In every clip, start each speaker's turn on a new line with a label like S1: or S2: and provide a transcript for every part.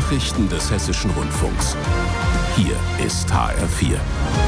S1: Nachrichten des Hessischen Rundfunks. Hier ist HR4.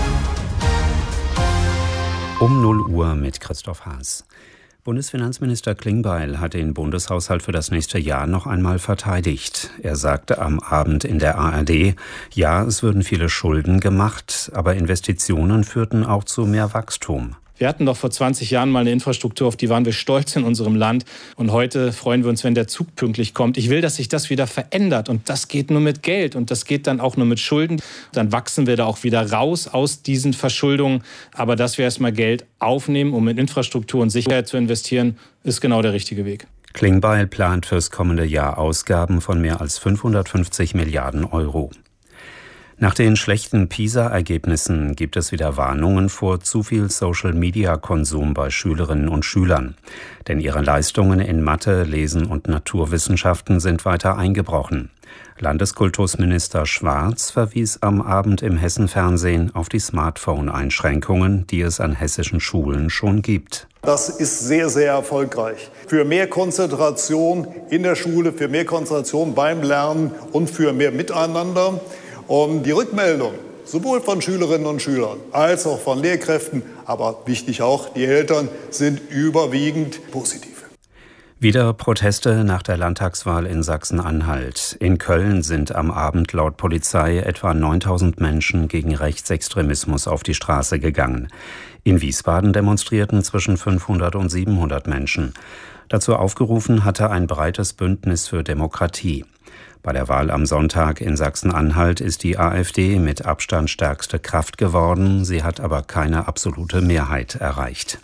S2: Um 0 Uhr mit Christoph Haas. Bundesfinanzminister Klingbeil hat den Bundeshaushalt für das nächste Jahr noch einmal verteidigt. Er sagte am Abend in der ARD, ja, es würden viele Schulden gemacht, aber Investitionen führten auch zu mehr Wachstum.
S3: Wir hatten doch vor 20 Jahren mal eine Infrastruktur, auf die waren wir stolz in unserem Land. Und heute freuen wir uns, wenn der Zug pünktlich kommt. Ich will, dass sich das wieder verändert. Und das geht nur mit Geld. Und das geht dann auch nur mit Schulden. Dann wachsen wir da auch wieder raus aus diesen Verschuldungen. Aber dass wir erstmal Geld aufnehmen, um in Infrastruktur und Sicherheit zu investieren, ist genau der richtige Weg.
S2: Klingbeil plant fürs kommende Jahr Ausgaben von mehr als 550 Milliarden Euro. Nach den schlechten PISA-Ergebnissen gibt es wieder Warnungen vor zu viel Social-Media-Konsum bei Schülerinnen und Schülern. Denn ihre Leistungen in Mathe, Lesen und Naturwissenschaften sind weiter eingebrochen. Landeskultusminister Schwarz verwies am Abend im Hessen-Fernsehen auf die Smartphone-Einschränkungen, die es an hessischen Schulen schon gibt.
S4: Das ist sehr, sehr erfolgreich. Für mehr Konzentration in der Schule, für mehr Konzentration beim Lernen und für mehr Miteinander. Und die Rückmeldung, sowohl von Schülerinnen und Schülern als auch von Lehrkräften, aber wichtig auch, die Eltern, sind überwiegend positiv.
S2: Wieder Proteste nach der Landtagswahl in Sachsen-Anhalt. In Köln sind am Abend laut Polizei etwa 9.000 Menschen gegen Rechtsextremismus auf die Straße gegangen. In Wiesbaden demonstrierten zwischen 500 und 700 Menschen. Dazu aufgerufen hatte ein breites Bündnis für Demokratie. Bei der Wahl am Sonntag in Sachsen-Anhalt ist die AfD mit Abstand stärkste Kraft geworden. Sie hat aber keine absolute Mehrheit erreicht.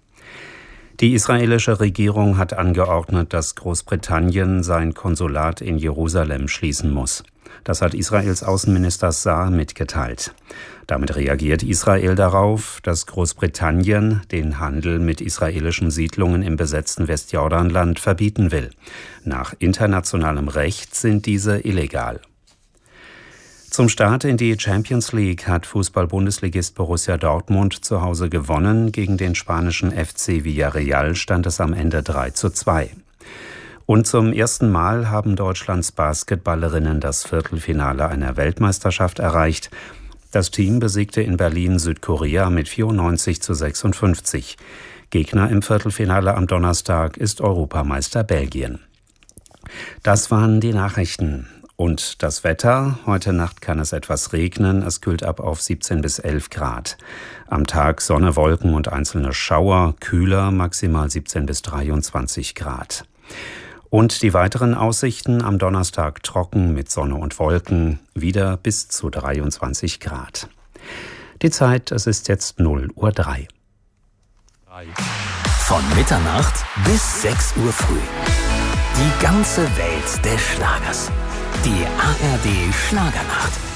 S2: Die israelische Regierung hat angeordnet, dass Großbritannien sein Konsulat in Jerusalem schließen muss. Das hat Israels Außenminister Saar mitgeteilt. Damit reagiert Israel darauf, dass Großbritannien den Handel mit israelischen Siedlungen im besetzten Westjordanland verbieten will. Nach internationalem Recht sind diese illegal. Zum Start in die Champions League hat Fußball-Bundesligist Borussia Dortmund zu Hause gewonnen. Gegen den spanischen FC Villarreal stand es am Ende 3:2. Und zum ersten Mal haben Deutschlands Basketballerinnen das Viertelfinale einer Weltmeisterschaft erreicht. Das Team besiegte in Berlin Südkorea mit 94:56. Gegner im Viertelfinale am Donnerstag ist Europameister Belgien. Das waren die Nachrichten. Und das Wetter? Heute Nacht kann es etwas regnen. Es kühlt ab auf 17 bis 11 Grad. Am Tag Sonne, Wolken und einzelne Schauer. Kühler, maximal 17 bis 23 Grad. Und die weiteren Aussichten: am Donnerstag trocken mit Sonne und Wolken, wieder bis zu 23 Grad. Die Zeit, es ist jetzt 0:03 Uhr.
S1: Von Mitternacht bis 6 Uhr früh. Die ganze Welt des Schlagers. Die ARD Schlagernacht.